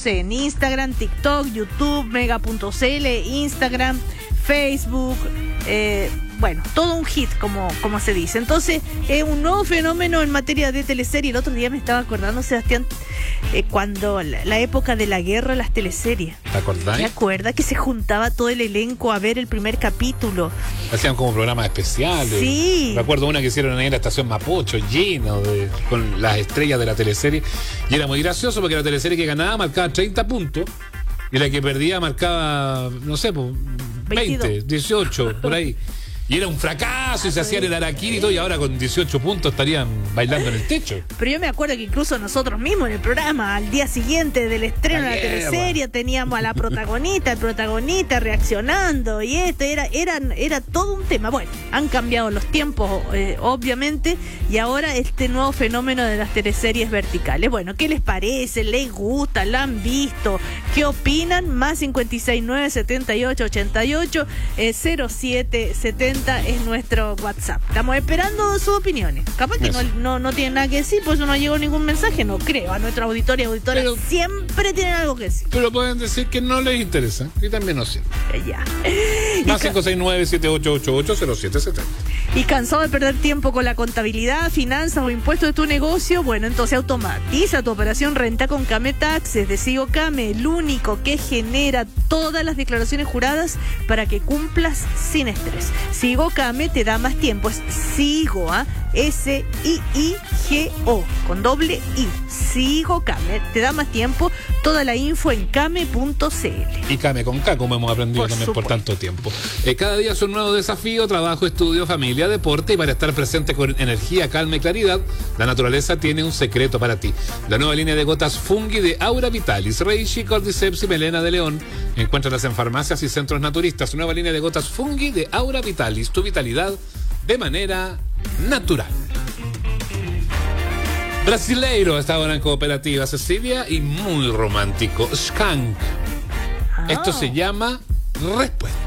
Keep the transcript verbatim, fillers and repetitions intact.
sé, en Instagram, TikTok, YouTube, mega punto cl, Instagram, Facebook, eh, bueno, todo un hit, como, como se dice. Entonces, es eh, un nuevo fenómeno en materia de teleserie. El otro día me estaba acordando, Sebastián, eh, cuando la, la época de la guerra, las teleseries. ¿Te acordás? ¿Te acuerdas que se juntaba todo el elenco a ver el primer capítulo? Hacían como programas especiales. Sí. Me acuerdo una que hicieron ahí en la estación Mapocho, lleno de, con las estrellas de la teleserie. Y era muy gracioso porque la teleserie que ganaba marcaba treinta puntos y la que perdía marcaba, no sé, pues, veinte, dieciocho, por ahí. Y era un fracaso y se hacían el araquiri y todo, y ahora con dieciocho puntos estarían bailando en el techo. Pero yo me acuerdo que incluso nosotros mismos en el programa, al día siguiente del estreno de la teleserie, teníamos a la protagonista, el protagonista reaccionando, y esto era, era, era todo un tema. Bueno, han cambiado los tiempos, eh, obviamente, y ahora este nuevo fenómeno de las teleseries verticales. Bueno, ¿qué les parece? ¿Les gusta? ¿La han visto? ¿Qué opinan? Más cincuenta y seis nueve setenta y ocho ochenta y ocho eh, cero siete setenta es nuestro WhatsApp. Estamos esperando sus opiniones. Capaz que no, no, no tienen nada que decir, por eso no llegó ningún mensaje, no creo. A nuestra auditoria y auditores pero, siempre tienen algo que decir. Pero pueden decir que no les interesa, y también no sirve. Ya. Más cinco seis nueve siete ocho ocho ocho cero siete setenta. ¿Y cansado de perder tiempo con la contabilidad, finanzas o impuestos de tu negocio? Bueno, entonces automatiza tu operación Renta con Came Taxes de Sigo Came, el único que genera todas las declaraciones juradas para que cumplas sin estrés. Sigo Came te da más tiempo, es Sigo, ¿ah? S I I G O, con doble I. Sigo Came te da más tiempo, toda la info en came punto cl. Y Came con K, como hemos aprendido por también supuesto. Por tanto tiempo. Eh, cada día es un nuevo desafío, trabajo, estudio, familia, deporte, y para estar presente con energía, calma y claridad, la naturaleza tiene un secreto para ti. La nueva línea de gotas Fungi de Aura Vitalis, Reishi, Cordyceps y Melena de León. Encuéntralas en farmacias y centros naturistas. Nueva línea de gotas Fungi de Aura Vitalis, tu vitalidad de manera natural. Brasileiro está ahora en Cooperativa Cecilia y muy romántico. Skank. Oh. Esto se llama Respuesta.